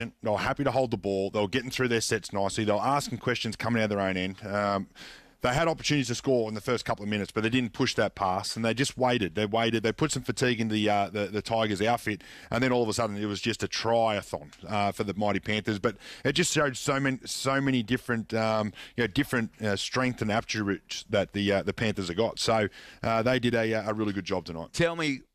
They were happy to hold the ball. They were getting through their sets nicely. They were asking questions coming out of their own end. They had opportunities to score in the first couple of minutes, but they didn't push that pass, and they just waited. They waited. They put some fatigue into the Tigers' outfit, and then all of a sudden it was just a try-a-thon for the mighty Panthers. But it just showed so many different strength and attributes that the Panthers have got. So they did a really good job tonight. Tell me,